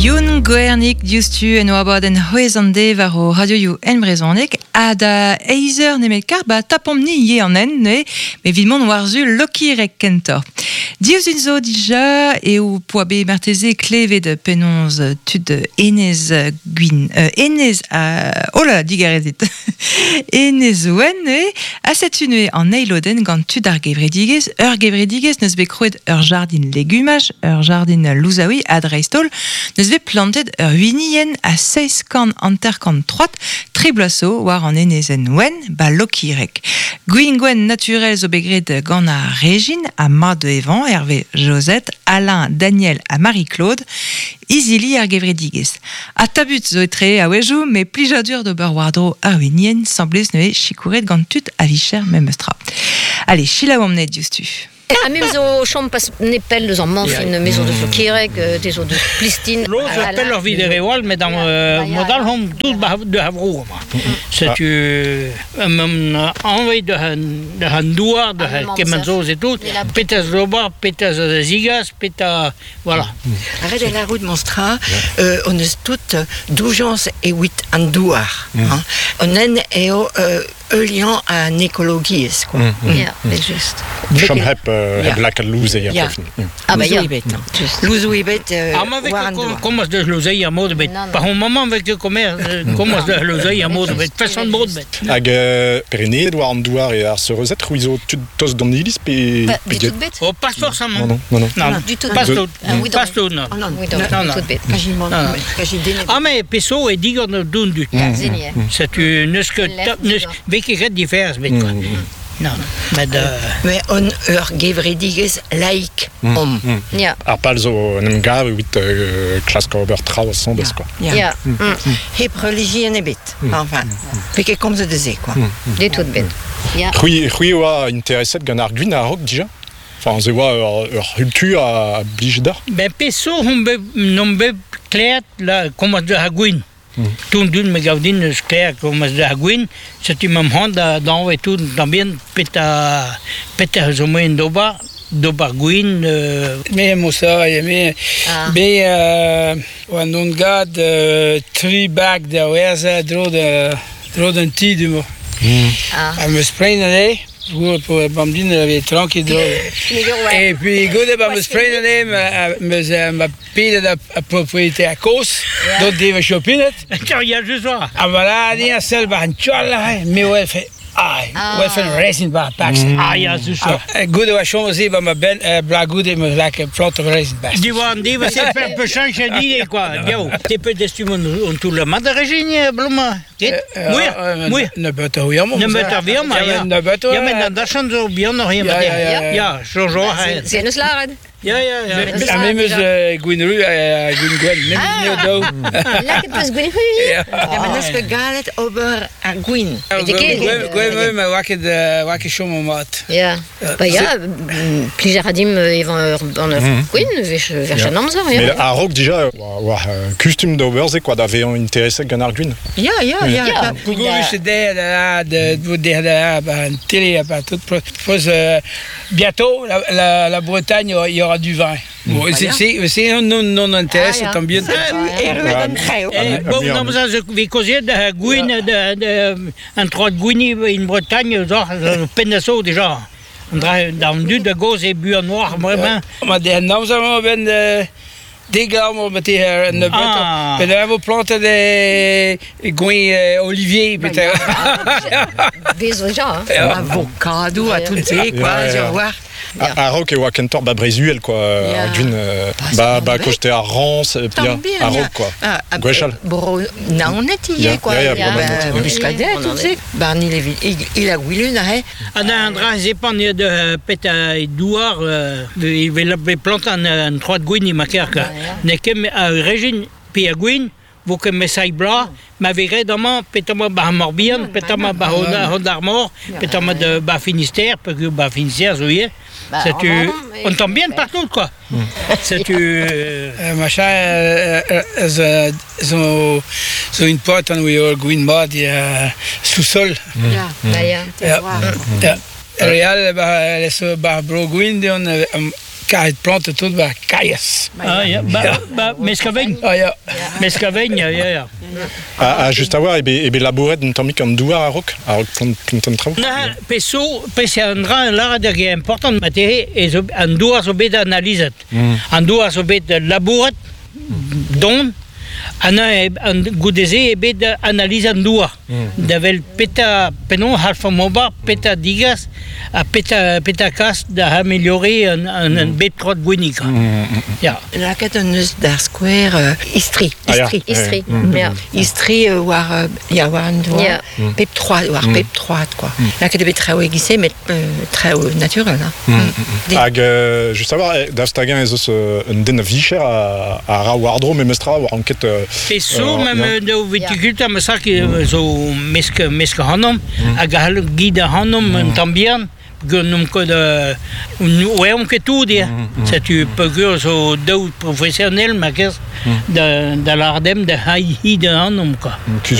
Youn Guernik diustu en oa den hoezande var o radio you en brezonek a da eizer nemet kar tapom ni ye an en ne me vidmon warzu lokirek kentor. Dius un zo dija e o poabe marteze klevet penons tud enez guin enez ola digarezit enez oen a set une en eiloden gant tud ar gevredigez neus be kroet ur jardin legumaj ur jardin louzaoui a dreistol neus be plantet ur huinien a 6 kan anterkant 3 triblaso war an enezen oen lokirek. Gwingwen naturel zo begret gant a Régine, a Mad de Evan, Hervé Josette, Alain, Daniel a Marie-Claude, izili ar gevredigez. A tabut zo etre a wejou, me plijadur d'ober wardro a huinien semblez neue chikouret gant tut a vicher memestra. Allez, chila omnet justu. A même zo chom pas nepel deus an manf une maison de Lokirek, des eaux de Plistine. L'eau appelle leur vidéo, mais dans modal home tout de Havrour. C'est envoyé de Handouar, de Kemenzos et tout. Petas Loba, Petas Zigas, Petas. Voilà. Arrête de la route Monstra, on est toutes 12 ans et 8 Handouar. On est Lian aan ecologie is. Ja, just. Som heb lekker loeze. Ja. Ah, ja. Loeze ibet. Kom als de loze a mode bet. Par un moment avec le commerce, kom als de loze a mode bet. Façon de mode bet. Hag perene doa an douar e ar seurezet ruizo tos d'an ilis pe Du tout bet. Oh, pas forcément. Non. Du tout Pas bet. tout. Pas tout, non. Non, du tout bet. Ah, mais peso e digon d'un du. C'est une vekket divers bet quoi. Non, mais on gevredigez laik om. Ja. Ar pal zo nem gav evit klaska ober traoù sambes quoi. Ja. Hep religie nebet. Enfin, vekket kom ze deze quoi. Du tout bet. Ja. C'hwi oa interesset gant ar gwin a rok dija. Enfin, ze oa ur hultu a blij da. Ben peso non be kleat la komaz de Hagouin. Toen doen me gaudin dus klaar komen de Hagouin. C'est une même hand dans et tout tambien peta zo moyen doba Gouin. Me mosa me be on non gad 3 bag de weza droden tidemo. Ah me sprain pour bambine avait tranquille et puis good me sprain me pile de propriété à cause donc des shopping Car il y a juste ça. Ah voilà ni a seul ban chola mais ouais fait ouais fait racing bar packs Ja, c'est ça. Good was schon sie beim ben black good me like plot racing bar Die va se faire peu changer d'idée quoi. Yo, t'es peu d'estimon on tout le monde de Régine bluma. Oui. Ne beter hoe jammer. Ne beter weer maar ja. Ne beter. Ja, maar dat zijn zo bien nog rien. Ja, zo. C'est nous slaren. Ja. En même Gwynru, Gwyn, nem do. Lekker pas Gwyn. Ja, maar dat is gegalet over Gwyn. Gwyn, maar wakker schon mat. Ja. Bah ja, plusieurs radim van Gwyn, vers namza. Mais a rok dija oa custom d'ober ze quoi d'ave an interesset gant ar gwin. Ja. Google is de télé, tout. Bientôt, la Bretagne, il y aura du vin. Bon, c'est non intérêt, c'est un bien. Bon, non, ça, we causer de Gwyn, un trois Gwynny in Bretagne, genre, penasso déjà. Dans du de gauze et bu en noir, vraiment. Maar de naam zijn we Dégâts met die de buiten. We hebben planten de Gwyn Olivier peut-être. Déjà. Avocado à tout ça quoi, je vois. A rok e oa kentor brezuel quoi. Gwin koste ar rans a rok quoi. Gwechal. Bro naonetier quoi. Biscadet tout ça. Barni il a gwilun a Un drap zepan de peta et douar il veut planter un trois de Gwyn ma kerka. Ne kem a Régine pi a Gwyn vous que messai bla ma verre demain petama ba Morbihan petama ba Hondarmor petama de ba Finistère parce que ba Finistère zoye c'est on tombe bien partout quoi c'est machin so une porte où il y a Gwyn Mad sous-sol Ja. Real ba les ba bro Gwyn kaait plante tot ba kaias. Ah, ja. Mescavegn. Ah, ja. Mescavegn, ja. Just a war, ebe labouret un tammik an douar a rok plantan traoù? Na, peso an dra an lara da ge important materi an douar zo bet analizet. An douar zo bet labouret, don, an goudeze ebet analyse an douar. Davel peta penon halfa moba, peta digas, a peta kas da amélioré an bet trot gouinik. Ja. Laket an eus d'ar skouer istri. Istri war an douar pep 3, war pep 3, quoi. Laket ebet trao egise, met trao naturel. Hag, just a war, davstagen ez eus un den vicher a ra wardro, me mestra war anket... Peso, mem de viticulteur, me sa zo meske hanom, hag a hal gida hanom an tambian, gant ket oeom ket tout, tu peux gur zo daout professionnel, ma kez, da lardem da haï de hanom, quoi.